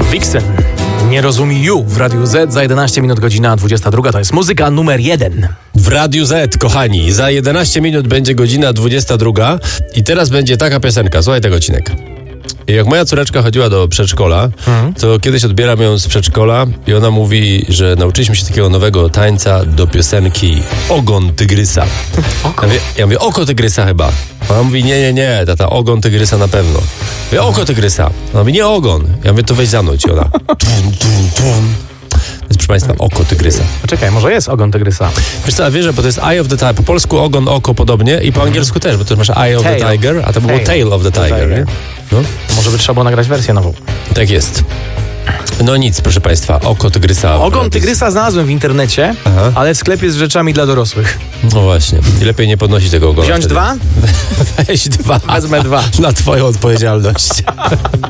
Vixen. Nie rozumie you w Radiu Z. Za 11 minut godzina 22. To jest muzyka numer 1. W Radiu Z, kochani, za 11 minut będzie godzina 22 i teraz będzie taka piosenka. Słuchaj tego, odcinek. Jak moja córeczka chodziła do przedszkola, to kiedyś odbieram ją z przedszkola i ona mówi, że nauczyliśmy się takiego nowego tańca do piosenki Ogon Tygrysa. Ja mówię, oko tygrysa chyba. Ona mówi, nie, tata, ogon tygrysa na pewno. Mówię, oko tygrysa. Ona mówi, nie ogon. Ja mówię, to weź zanuć. I ona Więc, proszę Państwa, oko tygrysa. Poczekaj, może jest ogon tygrysa. Wiesz co, wiesz, bo to jest Eye of the Tiger. Po polsku ogon, oko podobnie i po angielsku też, bo to masz Eye of the Tiger, a to było Tail of the Tiger, nie? No. Może by trzeba było nagrać wersję nową. Tak jest. No nic, proszę Państwa, oko tygrysa. Ogon tygrysa znalazłem w internecie, ale w sklepie z rzeczami dla dorosłych. No właśnie, i lepiej nie podnosić tego ogona. Wziąć wtedy. 2? Weź 2. Wezmę 2. Na twoją odpowiedzialność.